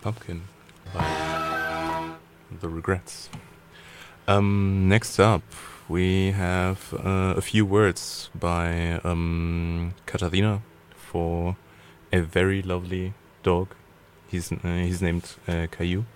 Pumpkin by The Regrets. Next up, we have a few words by Katharina for a very lovely dog. He's named Caillou.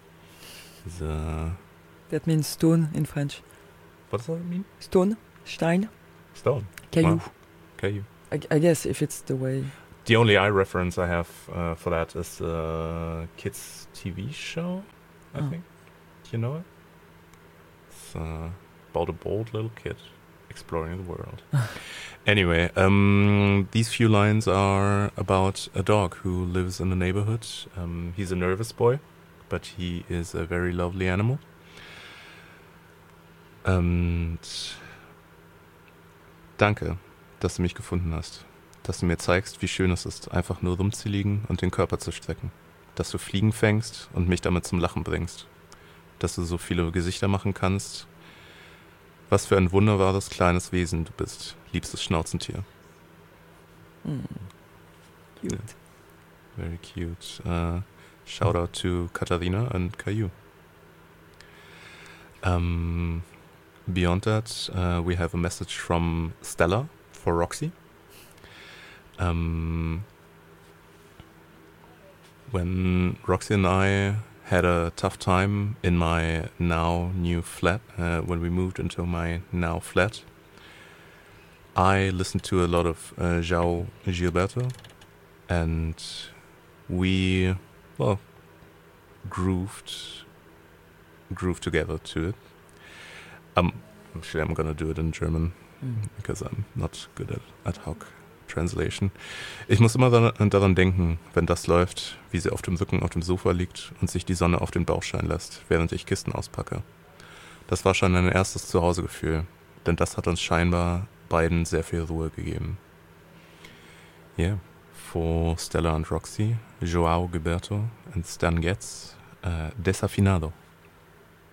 That means stone in French. What does that mean? Stone, Stein. Stone. Caillou. Wow. Caillou. I guess if it's the way. The only eye reference I have for that is the kids' TV show, I think. Do you know it? It's about a bold little kid exploring the world. Anyway, these few lines are about a dog who lives in the neighborhood. He's a nervous boy, but he is a very lovely animal. Und danke, dass du mich gefunden hast. Dass du mir zeigst, wie schön es ist, einfach nur rumzuliegen und den Körper zu strecken. Dass du Fliegen fängst und mich damit zum Lachen bringst. Dass du so viele Gesichter machen kannst. Was für ein wunderbares kleines Wesen du bist, liebstes Schnauzentier. Cute. Yeah. Very cute. Shout out to Katharina and Caillou. Beyond that, we have a message from Stella for Roxy. When Roxy and I had a tough time in my now new flat, when we moved into my now flat, I listened to a lot of João Gilberto, and we, grooved together to it. Actually, I'm gonna do it in German, because I'm not good at ad hoc translation. Ich muss immer daran denken, wenn das läuft, wie sie auf dem Rücken auf dem Sofa liegt und sich die Sonne auf den Bauch scheinen lässt, während ich Kisten auspacke. Das war schon ein erstes Zuhausegefühl, denn das hat uns scheinbar beiden sehr viel Ruhe gegeben. Yeah, for Stella and Roxy, João Gilberto and Stan Getz, Desafinado.